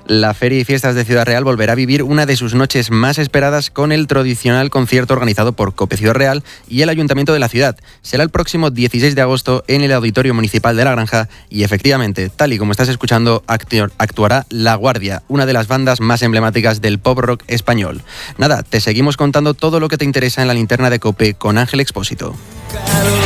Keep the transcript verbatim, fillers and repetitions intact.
La Feria y Fiestas de Ciudad Real volverá a vivir una de sus noches más esperadas con el tradicional concierto organizado por COPE Ciudad Real y el Ayuntamiento de la ciudad. Será el próximo dieciséis de agosto en el Auditorio Municipal de La Granja y efectivamente, tal y como estás escuchando, actuará La Guardia, una de las bandas más emblemáticas del pop rock español. Nada, te seguimos contando todo lo que te interesa en la linterna de COPE con Ángel Expósito.